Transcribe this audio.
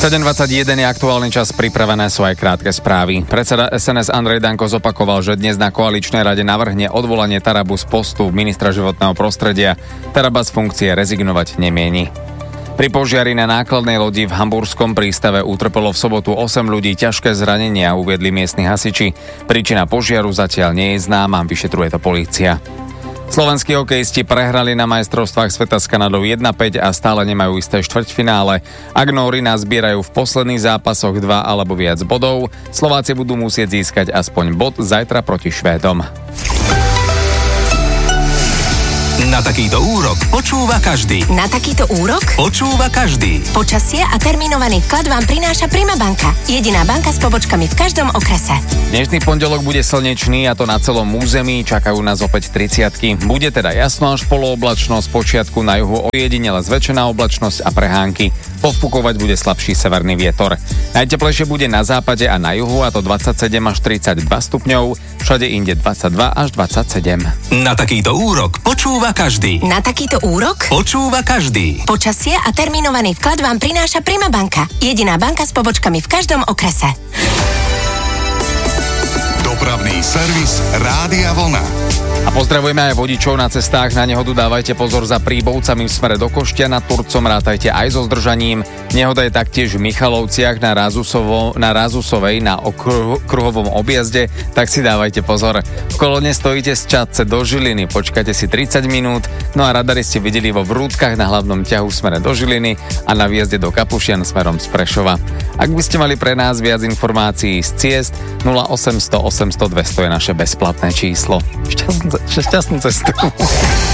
7:21 je aktuálny čas, pripravené sú aj krátke správy. Predseda SNS Andrej Danko zopakoval, že dnes na koaličnej rade navrhne odvolanie Tarabu z postu ministra životného prostredia. Taraba z funkcie rezignovať nemieni. Pri požiari na nákladnej lodi v hamburskom prístave utrpelo v sobotu 8 ľudí ťažké zranenia, uviedli miestni hasiči. Príčina požiaru zatiaľ nie je známa, vyšetruje to polícia. Slovenskí hokejisti prehrali na majstrovstvách sveta s Kanadou 1-5 a stále nemajú isté štvrťfinále. Ak Nóri nazbierajú v posledných zápasoch 2 alebo viac bodov, Slováci budú musieť získať aspoň bod zajtra proti Švédom. Na takýto úrok počúva každý. Na takýto úrok Počúva každý. počasie a termínovaný vklad vám prináša Prima banka. Jediná banka s pobočkami v každom okrese. Dnešný pondelok bude slnečný, a to na celom území, čakajú nás opäť 30-ky. Bude teda jasno až polooblačno, z počiatku na juhu ojedinele zväčšená oblačnosť a prehánky. Povpukovať bude slabší severný vietor. Najteplejšie bude na západe a na juhu, a to 27 až 32 stupňov, všade inde 22 až 27. Na takýto úrok počúva každý. Na takýto úrok Počúva každý. počasie a termínovaný vklad vám prináša Prima banka. Jediná banka s pobočkami v každom okrese. Dopravný servis Rádia Vlna. A pozdravujeme aj vodičov na cestách. Na nehodu dávajte pozor za Príbovcami v smere do Košťana, Turcom rátajte aj so zdržaním. Nehoda je taktiež v Michalovciach na Rázusovej na kruhovom objazde, tak si dávajte pozor. V kolóne stojíte z Čadce do Žiliny, počkajte si 30 minút, no a radary ste videli vo Vrútkach na hlavnom ťahu v smere do Žiliny a na výjazde do Kapušian smerom z Prešova. Ak by ste mali pre nás viac informácií z ciest, 0800 800 200 je naše bezplatné číslo. Šťastnú cestu.